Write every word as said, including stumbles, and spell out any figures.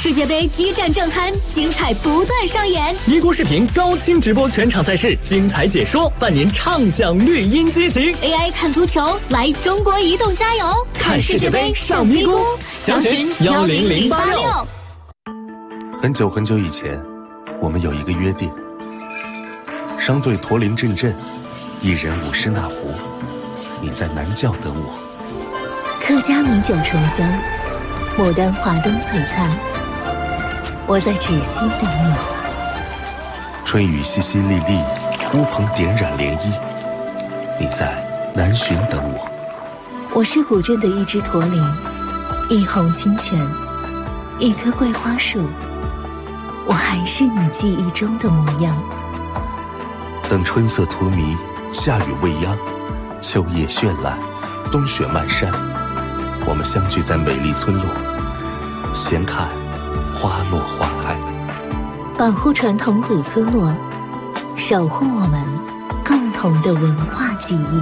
世界杯激战正酣，精彩不断上演。 咪咕视频高清直播全场赛事，精彩解说，伴您畅享绿茵激情。 A I 看足球，来中国移动加油！ 看世界杯上咪咕，详询幺零零八六。 很久很久以前，我们有一个约定：商队驼铃阵阵，一人舞狮那福，你在南教等我。 客家米酒醇香，牡丹华灯璀璨，我在芷溪等你。 春雨淅淅沥沥，乌篷点染涟漪，你在南浔等我。 我是古镇的一只驼铃，一泓清泉，一棵桂花树，我还是你记忆中的模样。 等春色荼蘼，夏雨未央，秋叶绚烂，冬雪漫山，我们相聚在美丽村落，闲看花落花开。 保护传统古村落，守护我们共同的文化记忆。